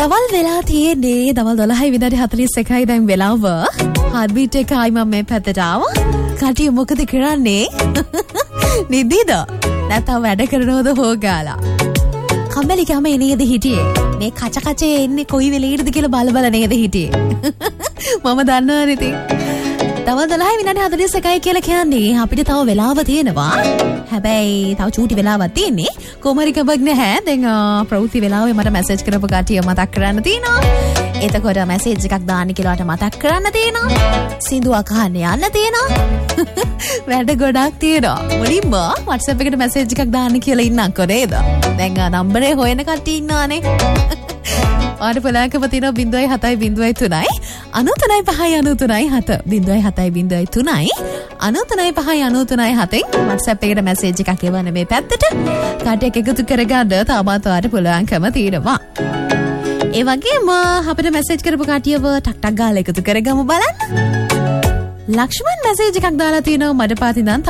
දවල් වෙලා තියෙන්නේ දවල් 12:41 දැන් වෙලාව. හර්බීට් එකයි මම මේ පැත්තට ආවා. කටිය මොකද කරන්නේ? නිදිද? නැත්නම් වැඩ කරනවද හොගාලා? කම්මැලි කම එනේද හිටියේ? මේ කචකචේ එන්නේ කොයි වෙලේටද කියලා බල නේද හිටියේ? මම දන්නවනේ ඉතින්. දවල් 12:41 කියලා කියන්නේ අපිට තව වෙලාව තියෙනවා. හැබැයි තව චූටි වෙලාවක් තියෙන්නේ. කොමරිකබක් නැහැ. දැන් ප්‍රවෘත්ති වෙලාවේ මට මැසේජ් කරපු කටිය මතක් කරන්න තියෙනවා. එතකොට මැසේජ් එකක් දාන්න කියලාට මතක් කරන්න තියෙනවා. සින්දුවක් අහන්න යන්න තියෙනවා. වැඩ ගොඩක් තියෙනවා. මුලින්ම WhatsApp එකට මැසේජ් එකක් දාන්න කියලා ඉන්නම්කෝ නේද? දැන් නම්බරේ හොයන කට්ටිය ඉන්නවානේ. ආඩ පොලංකම තියෙනවා 0.703 93.593 0.703 93.593 WhatsApp එකට මැසේජ් එකක් එවන්න මේ පැත්තට. කාටයක් එකතු කරගන්න තාමත් ආඩ පොලංකම තියෙනවා. ඒ වගේම අපිට මැසේජ් කරපු කට්ටියව ටක් ගාලා එකතු කරගමු බලන්න. ලක්ෂ්මන් මැසේජ් එකක් දාලා තියෙනවා මඩපාති ඉඳන්